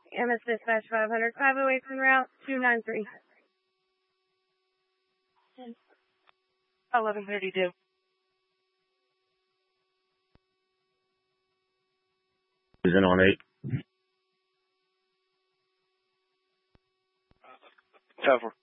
MS Dispatch 500, 508 en route 293. 1132. He's in on 8. 10-4.